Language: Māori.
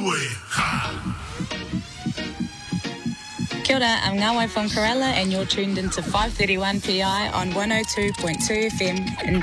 Kia ora, I'm Ngawai from Corella and you're tuned into 531 PI on 102.2 FM in